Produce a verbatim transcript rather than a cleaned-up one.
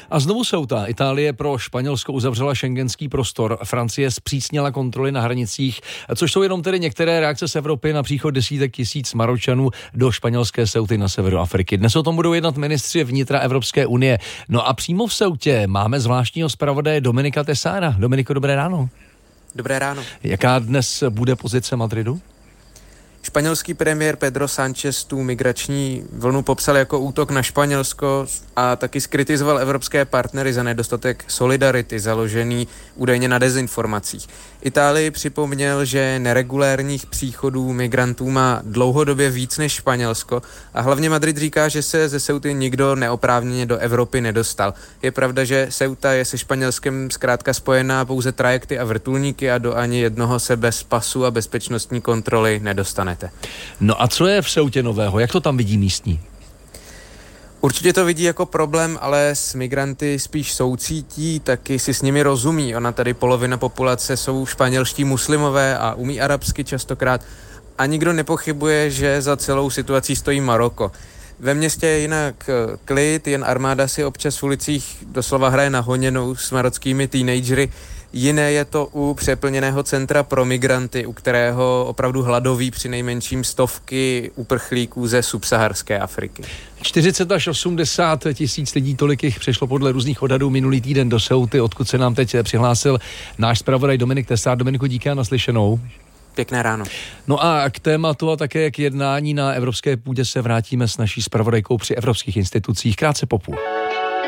A znovu Ceuta. Itálie pro Španělsko uzavřela schengenský prostor. Francie zpřísnila kontroly na hranicích, což jsou jenom tedy některé reakce z Evropy na příchod desítek tisíc Maročanů do španělské Ceuty na severu Afriky. Dnes o tom budou jednat ministři vnitra Evropské unie. No a přímo v Ceutě máme zvláštního zpravodaje Dominika Tesára. Dominiko, dobré ráno. Dobré ráno. Jaká dnes bude pozice Madridu? Španělský premiér Pedro Sánchez tu migrační vlnu popsal jako útok na Španělsko a taky zkritizoval evropské partnery za nedostatek solidarity založený údajně na dezinformacích. Itálii připomněl, že neregulérních příchodů migrantů má dlouhodobě víc než Španělsko a hlavně Madrid říká, že se ze Ceuty nikdo neoprávněně do Evropy nedostal. Je pravda, že Ceuta je se Španělskem zkrátka spojená pouze trajekty a vrtulníky a do ani jednoho se bez pasu a bezpečnostní kontroly nedostane. No a co je v Ceutě nového? Jak to tam vidí místní? Určitě to vidí jako problém, ale s migranty spíš soucítí, taky si s nimi rozumí. Ona tady polovina populace jsou španělští muslimové a umí arabsky častokrát. A nikdo nepochybuje, že za celou situací stojí Maroko. Ve městě je jinak klid, jen armáda si občas v ulicích doslova hraje na honěnou s marockými teenagery. Jiné je to u přeplněného centra pro migranty, u kterého opravdu hladoví přinejmenším stovky uprchlíků ze subsaharské Afriky. čtyřicet až osmdesát tisíc lidí, tolik jich přešlo podle různých odhadů minulý týden do Ceuty, odkud se nám teď přihlásil náš zpravodaj Dominik Tesár. Dominiku, díky a naslyšenou. Pěkné ráno. No a k tématu a také k jednání na evropské půdě se vrátíme s naší zpravodajkou při evropských institucích krátce po půl.